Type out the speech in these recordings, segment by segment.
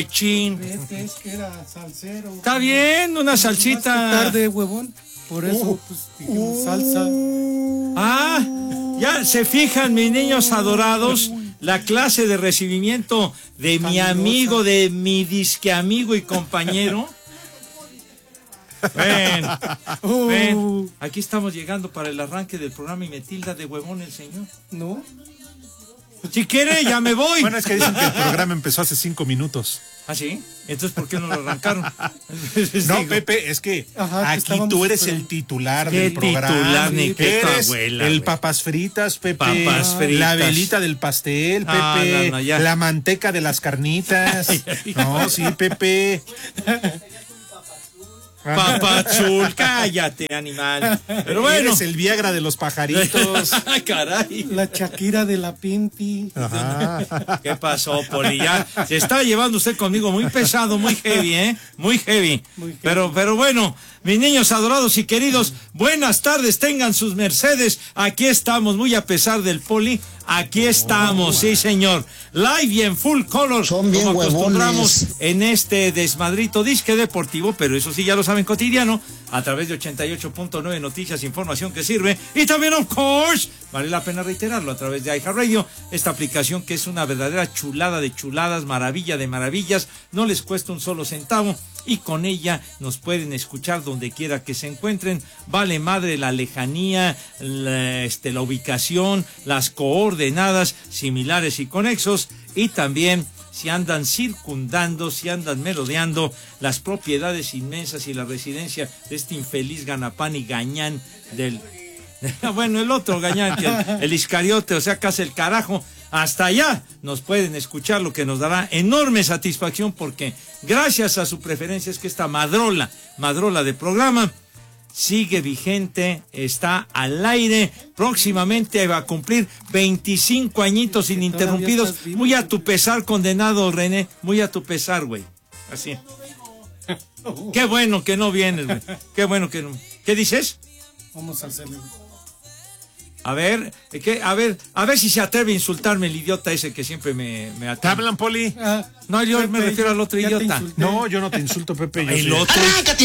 Chin. Es que era salsero. Está bien, una salsita. Tarde, huevón. Por eso, pues, dijimos salsa. Ah, ya se fijan, mis niños adorados, la clase de recibimiento de mi amigo, de mi disque amigo y compañero. Ven, aquí estamos llegando para el arranque del programa y me tilda de huevón el señor. ¿No? Si quiere, ya me voy. Bueno, es que dicen que el programa empezó hace 5 minutos. ¿Ah, sí? Entonces, ¿por qué no lo arrancaron? No, digo, Pepe, es que aquí tú eres el titular del programa. Titular, ni que tu eres abuela, el güey. papas fritas, Pepe. Papas fritas. La velita del pastel, Pepe. No, ya. La manteca de las carnitas. No, sí, Pepe. Papazul, cállate, animal. Pero bueno. Eres el Viagra de los pajaritos. Caray. La Shakira de la Pimpi. Ajá. ¿Qué pasó, Poli? Ya se está llevando usted conmigo muy pesado, muy heavy, ¿eh? Muy heavy. Pero bueno, mis niños adorados y queridos, buenas tardes, tengan sus mercedes. Aquí estamos, muy a pesar del Poli. Aquí estamos, sí, señor. Live y en full color. Son bien como acostumbramos huevones. en este desmadrito disque deportivo, pero eso sí ya lo saben, cotidiano, a través de 88.9 Noticias, información que sirve. Y también, of course, vale la pena reiterarlo, a través de iHeartRadio, esta aplicación que es una verdadera chulada de chuladas, maravilla de maravillas, no les cuesta un solo centavo. Y con ella nos pueden escuchar donde quiera que se encuentren. Vale madre la lejanía, la ubicación, las coordenadas similares y conexos. Y también si andan circundando, si andan merodeando las propiedades inmensas y la residencia de este infeliz Ganapán y Gañán del... Bueno, el otro Gañán, que el Iscariote, o sea, casi el carajo. Hasta allá nos pueden escuchar, lo que nos dará enorme satisfacción porque gracias a su preferencia es que esta madrola de programa sigue vigente, está al aire, próximamente va a cumplir 25 añitos ininterrumpidos, muy a tu pesar, condenado René, muy a tu pesar, güey, así. Qué bueno que no vienes, güey, qué bueno que no. ¿Qué dices? Vamos a hacerle. A ver, a ver si se atreve a insultarme el idiota ese que siempre me atreve. ¿Te hablan, Poli? No, yo me refiero al otro idiota. No, yo no te insulto, Pepe. Yo El otro.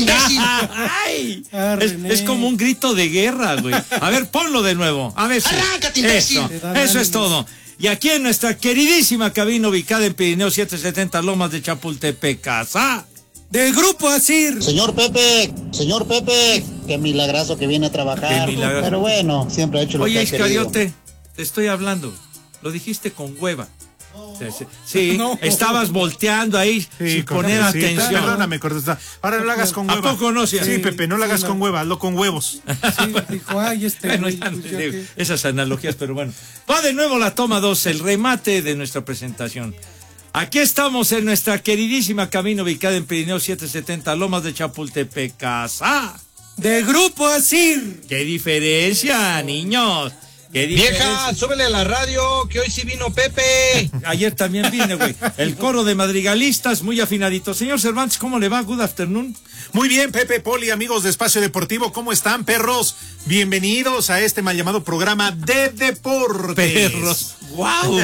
¡Ay! Es como un grito de guerra, güey. A ver, ponlo de nuevo. A ver si. Eso es todo. Y aquí en nuestra queridísima cabina ubicada en Pirineo 770 Lomas de Chapultepec, casa del Grupo Asir. Señor Pepe, qué milagroso que viene a trabajar. Pero bueno, siempre ha hecho lo que ha querido. Oye, Iscariote, te estoy hablando. Lo dijiste con hueva. Sí, no. Estabas volteando ahí sin poner atención. Perdóname, Cortés. Ahora no lo hagas con hueva. ¿A poco no? Sí, Pepe, no lo hagas con hueva, hazlo con huevos. Sí, dijo, ay, bueno, ya no te digo esas analogías, pero bueno. Va de nuevo la toma 2, el remate de nuestra presentación. Aquí estamos en nuestra queridísima cabina ubicada en Pirineo 770 Lomas de Chapultepec, casa del Grupo Asir. ¡Qué diferencia, niños! Vieja, súbele a la radio, que hoy sí vino Pepe. Ayer también vine, güey. El coro de madrigalistas, muy afinadito. Señor Cervantes, ¿cómo le va? Good afternoon. Muy bien, Pepe, Poli, amigos de Espacio Deportivo, ¿cómo están, perros? Bienvenidos a este mal llamado programa de deportes. Perros, wow.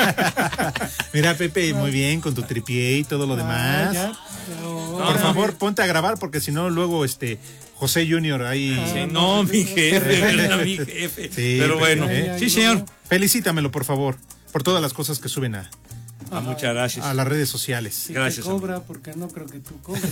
Mira, Pepe, muy bien, con tu tripié y todo lo demás. Por favor, ponte a grabar, porque si no, luego, José Junior ahí. Sí, no, mi jefe, ¿verdad? Mi jefe. Sí, pero bueno, sí, señor. Felicítamelo, por favor, por todas las cosas que suben muchas gracias. A las redes sociales. Sí, gracias. Cobra, porque no creo que tú cobres.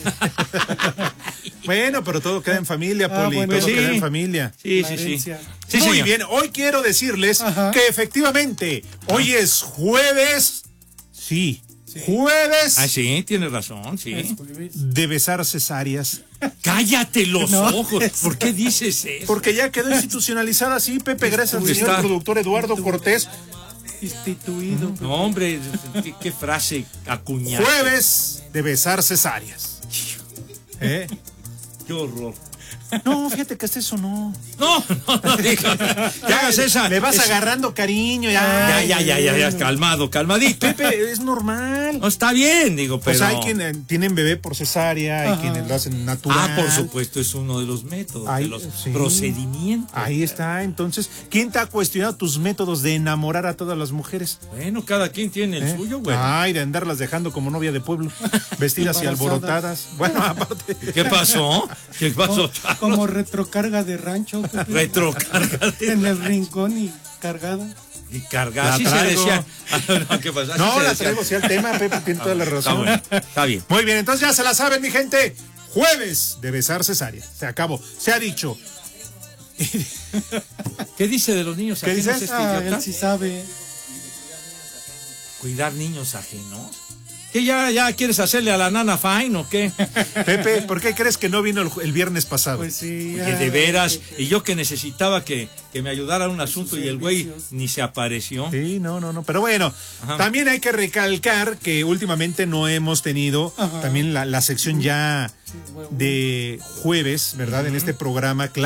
Bueno, pero todo queda en familia, Poli. Bueno, todo queda en familia. Sí. Muy bien, hoy quiero decirles que efectivamente, hoy es jueves. Sí. Jueves. Ah, sí, tienes razón, sí. De besar cesáreas. Cállate los ojos. ¿Por qué dices eso? Porque ya quedó institucionalizada así, Pepe, gracias al señor productor Eduardo Cortés. Instituido. No, hombre, qué frase acuñada. Jueves de besar cesáreas. Qué horror. No, fíjate que hasta eso no. No digas. Ya hagas esa. Le vas agarrando cariño, ya, calmadito. Pepe, es normal. No, está bien, digo, pero. Pues hay quienes tienen bebé por cesárea, hay quienes lo hacen natural. Por supuesto, es uno de los métodos, de los procedimientos. Ahí está, entonces, ¿quién te ha cuestionado tus métodos de enamorar a todas las mujeres? Bueno, cada quien tiene el suyo, güey. Ay, de andarlas dejando como novia de pueblo, vestidas y alborotadas. Bueno, aparte. ¿Qué pasó? ¿Qué pasó, Charlos? Como retrocarga de rancho. Retrocarga en el rincón y cargada. Y cargada, así se decía. ¿Qué pasó? No, la traigo, sí, al tema, Pepe tiene toda la razón. Está bien. Muy bien, entonces ya se la saben, mi gente. Jueves de besar cesárea. Se acabó. Se ha dicho. ¿Qué dice de los niños ajenos? ¿Qué dice? Él sí sabe. ¿Cuidar niños ajenos? ¿Qué ya quieres hacerle a la nana Fine o qué? Pepe, ¿por qué crees que no vino el viernes pasado? Pues sí. Oye, de veras, y yo que necesitaba que me ayudara en un asunto y el güey ni se apareció. Sí, no, pero bueno, también hay que recalcar que últimamente no hemos tenido también la sección ya de jueves, ¿verdad? En este programa.